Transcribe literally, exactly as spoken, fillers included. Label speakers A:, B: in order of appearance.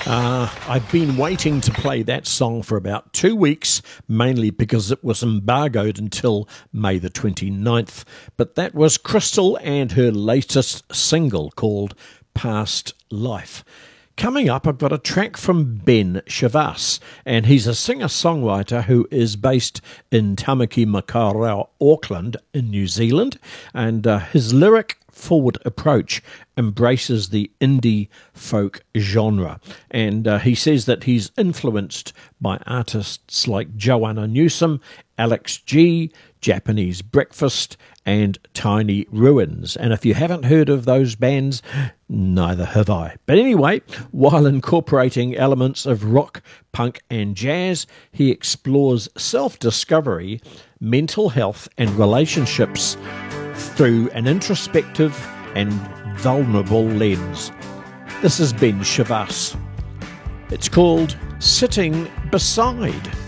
A: Uh, I've been waiting to play that song for about two weeks, mainly because it was embargoed until May the twenty-ninth. But that was Crystal and her latest single called Past Life. Coming up, I've got a track from Ben Shavas, and he's a singer-songwriter who is based in Tamaki Makaurau, Auckland, in New Zealand, and uh, his lyric-forward approach embraces the indie folk genre, and uh, he says that he's influenced by artists like Joanna Newsom, Alex G, Japanese Breakfast, and Tiny Ruins. And if you haven't heard of those bands, neither have I. But anyway, while incorporating elements of rock, punk, and jazz, he explores self-discovery, mental health, and relationships through an introspective and vulnerable lens. This is Ben Shavas. It's called Sitting Beside.